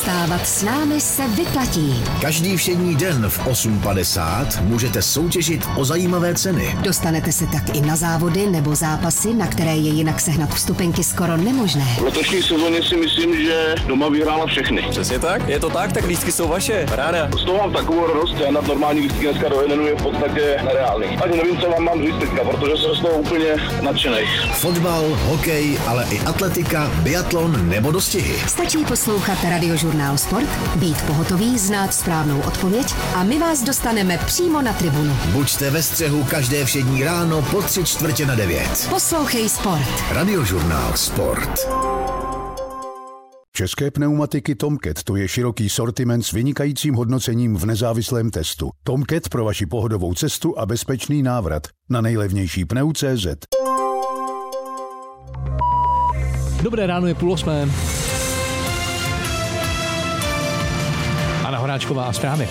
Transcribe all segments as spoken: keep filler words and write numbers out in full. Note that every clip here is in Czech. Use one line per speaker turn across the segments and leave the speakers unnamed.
Vstávat s námi se vyplatí.
Každý všední den v osm padesát můžete soutěžit o zajímavé ceny.
Dostanete se tak i na závody nebo zápasy, na které je jinak sehnat vstupenky skoro nemožné.
V letošní sezóně si myslím, že doma vyhrála všechny.
Přesně tak, je to tak, tak lístky jsou vaše, ráda.
Z toho mám takovou radost, já na normální lístky dneska do jednu je v podstatě nereálný. Ani nevím, co vám mám říct teďka, protože jsem z toho úplně nadšenej.
Fotbal, hokej, ale i atletika, biatlon nebo dostihy.
Stačí poslouchat Radiožurnál Sport, být pohotový, znát správnou odpověď a my vás dostaneme přímo na tribunu.
Buďte ve střehu každé všední ráno po tři čtvrtě na devět.
Poslouchej Sport.
Radiožurnál Sport.
České pneumatiky Tomcat, to je široký sortiment s vynikajícím hodnocením v nezávislém testu. Tomcat pro vaši pohodovou cestu a bezpečný návrat na nejlevnější pneu tečka cé zet.
Dobré ráno, je půl osmé. Anna Horáčková a zprávy.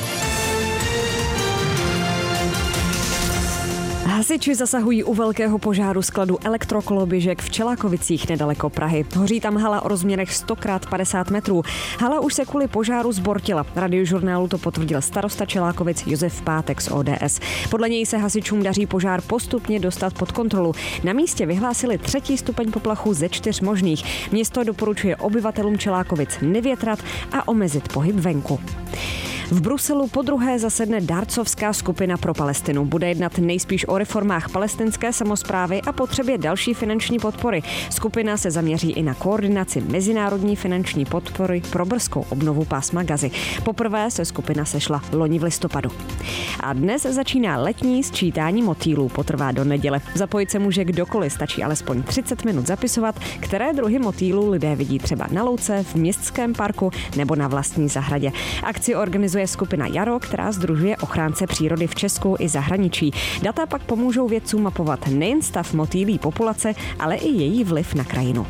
Hasiči zasahují u velkého požáru skladu elektrokoloběžek v Čelákovicích nedaleko Prahy. Hoří tam hala o rozměrech sto krát padesát metrů. Hala už se kvůli požáru zbortila. Radiožurnálu to potvrdil starosta Čelákovic Josef Pátek z ó dé es. Podle něj se hasičům daří požár postupně dostat pod kontrolu. Na místě vyhlásili třetí stupeň poplachu ze čtyř možných. Město doporučuje obyvatelům Čelákovic nevětrat a omezit pohyb venku. V Bruselu podruhé zasedne dárcovská skupina pro Palestinu. Bude jednat nejspíš o reformách palestinské samosprávy a potřebě další finanční podpory. Skupina se zaměří i na koordinaci mezinárodní finanční podpory pro brzkou obnovu pásma Gazy. Poprvé se skupina sešla loni v listopadu. A dnes začíná letní sčítání motýlů, potrvá do neděle. Zapojit se může kdokoliv, stačí alespoň třicet minut zapisovat, které druhy motýlů lidé vidí třeba na louce, v městském parku nebo na vlastní zahradě. Akci organizuje skupina Jaro, která sdružuje ochránce přírody v Česku i zahraničí. Data pak pomůžou vědcům mapovat nejen stav motýlí populace, ale i její vliv na krajinu.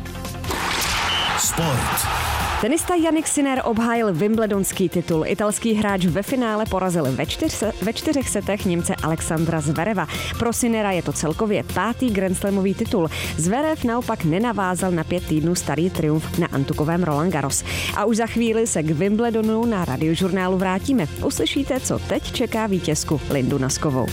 Sport.
Tenista Jannik Sinner obhájil wimbledonský titul. Italský hráč ve finále porazil ve, čtyř, ve čtyřech setech Němce Alexandra Zvereva. Pro Sinnera je to celkově pátý grandslamový titul. Zverev naopak nenavázal na pět týdnů starý triumf na antukovém Roland Garros. A už za chvíli se k Wimbledonu na Radiožurnálu vrátíme. Uslyšíte, co teď čeká vítězku Lindu Naskovou.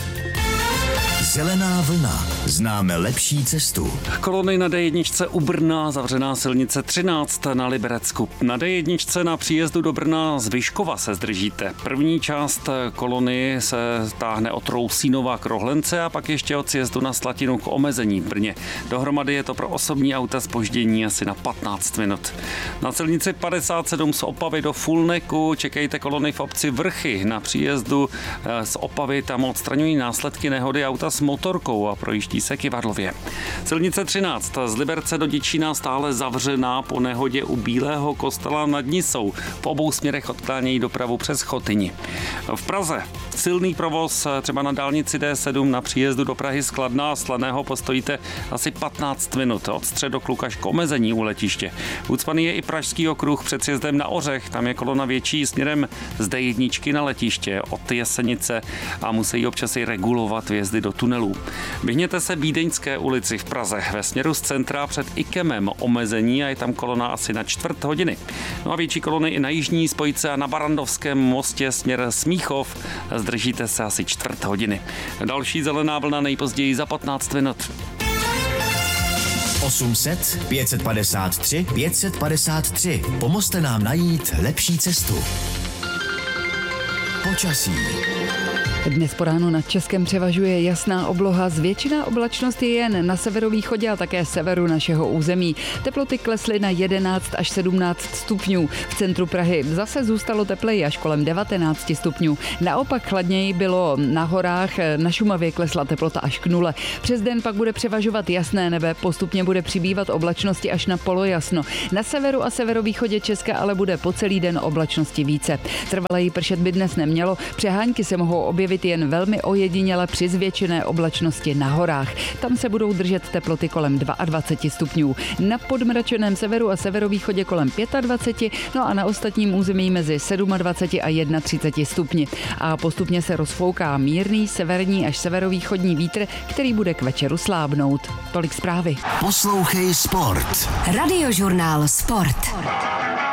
Zelená vlna. Známe lepší cestu.
Kolony na dé jedna u Brna, zavřená silnice třináct na Liberecku. Na dé jedna na příjezdu do Brna z Vyškova se zdržíte. První část kolony se táhne od Rousínova k Rohlence a pak ještě od sjezdu na Slatinu k omezení v Brně. Dohromady je to pro osobní auta zpoždění asi na patnáct minut. Na silnici padesát sedm z Opavy do Fulneku čekejte kolony v obci Vrchy. Na příjezdu z Opavy tam odstraňují následky nehody auta s motorkou a projíždí se Kyvadlově. Silnice třináct z Liberce do Děčína stále zavřená po nehodě u Bílého kostela nad Nisou. V obou směrech odklánějí dopravu přes Chotyni. V Praze silný provoz třeba na dálnici dé sedm na příjezdu do Prahy z Kladna a Slaného postojíte asi patnáct minut od Středokluk až k omezení u letiště. Ucpaný je i Pražský okruh před sjezdem na Ořech, tam je kolona větší směrem z dé jedna na letiště od Jesenice a musí občas i regulovat vjezdy do tunelů. Vyhněte se Vídeňské ulici v Praze ve směru z centra před Ikemem omezení a je tam kolona asi na čtvrt hodiny. No a větší kolony i na jižní spojce a na Barandovském mostě směr Smíchov. Zdržíte se asi čtvrt hodiny. Další zelená vlna nejpozději za patnáct minut.
osm set, pět set padesát tři, pět set padesát tři. Pomozte nám najít lepší cestu. Počasí.
Dnes po ránu nad Českem převažuje jasná obloha, zvětšená oblačnost je jen na severovýchodě a také severu našeho území. Teploty klesly na jedenáct až sedmnáct stupňů. V centru Prahy zase zůstalo tepleji až kolem devatenáct stupňů. Naopak chladněji bylo na horách, na Šumavě klesla teplota až k nule. Přes den pak bude převažovat jasné nebe, postupně bude přibývat oblačnosti až na polojasno. Na severu a severovýchodě Česka ale bude po celý den oblačnosti více. Trvaleji pršet by dnes nemělo, přehánky se mohou objevit jen velmi ojediněle při zvětšené oblačnosti na horách. Tam se budou držet teploty kolem dvacet dva stupňů. Na podmračeném severu a severovýchodě kolem dvacet pět, no a na ostatním území mezi dvacet sedm a třicet jedna stupni. A postupně se rozfouká mírný severní až severovýchodní vítr, který bude k večeru slábnout. Tolik zprávy.
Poslouchej Sport.
Radiožurnál Sport.